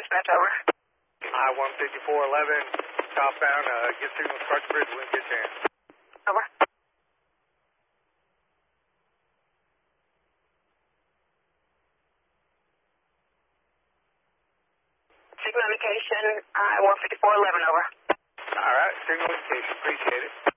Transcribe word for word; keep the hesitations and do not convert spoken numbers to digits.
dispatch, over. I one fifty-four eleven, southbound, uh, get signal, start the bridge when you get a chance. Over. Signal indication, I one fifty-four eleven, over. All right, signal indication, appreciate it.